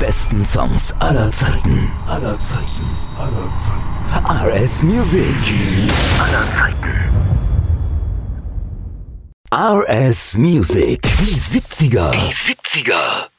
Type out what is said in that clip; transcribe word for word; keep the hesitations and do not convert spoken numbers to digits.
besten Songs aller Zeiten. Aller Zeiten. Aller Zeiten. R S Music. Aller Zeiten. R S Music. Die siebziger. Die siebziger.